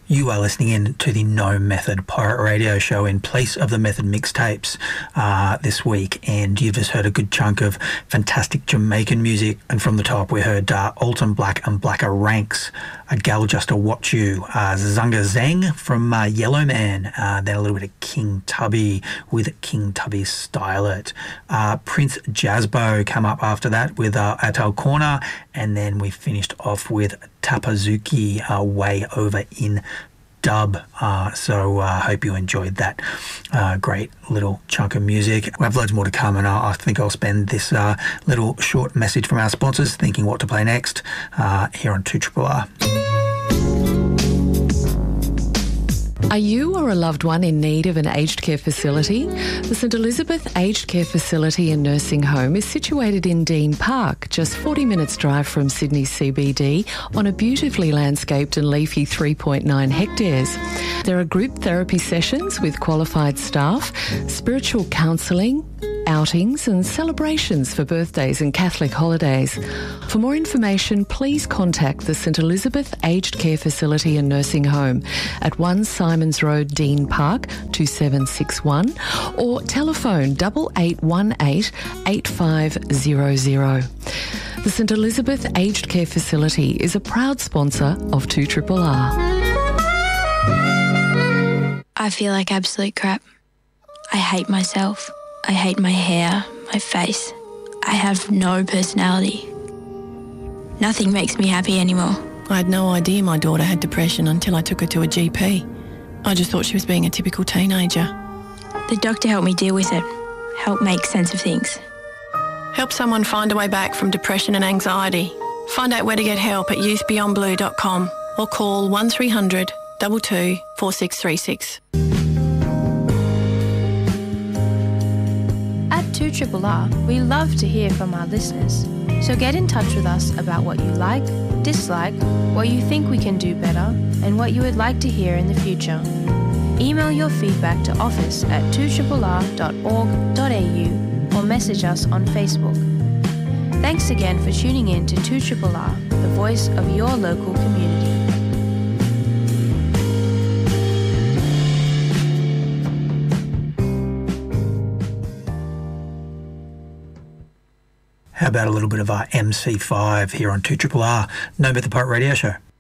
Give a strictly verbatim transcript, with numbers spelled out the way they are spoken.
You are listening in to the No Method Pirate Radio Show in place of the Method mixtapes uh, this week, and you've just heard a good chunk of fantastic Jamaican music. And from the top, we heard uh, Alton Black and Blacker Ranks, A Gal Just to Watch You, uh, Zunga Zeng from uh, Yellow Man, uh, then a little bit of King Tubby with King Tubby's Style It. Uh, Prince Jazzbo come up after that with uh, Atal Corner, and then we finished off with Tapazuki, uh, Way Over in Dub. Uh, so I uh, hope you enjoyed that uh, great little chunk of music. We have loads more to come, and I, I think I'll spend this uh, little short message from our sponsors thinking what to play next uh, here on two R R. Are you or a loved one in need of an aged care facility? The St Elizabeth Aged Care Facility and Nursing Home is situated in Dean Park, just forty minutes drive from Sydney C B D, on a beautifully landscaped and leafy three point nine hectares. There are group therapy sessions with qualified staff, spiritual counselling, outings and celebrations for birthdays and Catholic holidays. For more information, please contact the St Elizabeth Aged Care Facility and Nursing Home at one Simons Road, Dean Park, two seven six one, or telephone eight eight one eight, eight five zero zero. The St Elizabeth Aged Care Facility is a proud sponsor of two R R. I feel like absolute crap. I hate myself. I hate my hair, my face. I have no personality. Nothing makes me happy anymore. I had no idea my daughter had depression until I took her to a G P. I just thought she was being a typical teenager. The doctor helped me deal with it, helped make sense of things. Help someone find a way back from depression and anxiety. Find out where to get help at youth beyond blue dot com or call one three hundred, two two, four six three six. two R R, we love to hear from our listeners. So get in touch with us about what you like, dislike, what you think we can do better, and what you would like to hear in the future. Email your feedback to office at two R R dot org dot a u or message us on Facebook. Thanks again for tuning in to two R R, the voice of your local community. How about a little bit of our M C five here on two R R, No Method Pirate Radio Show?